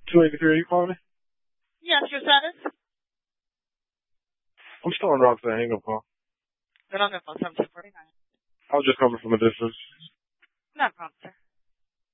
283, are you calling me? Yes, your status? I'm still on route to the hang-up call. Good on the phone, 7249. I was just coming from a distance. No problem, sir.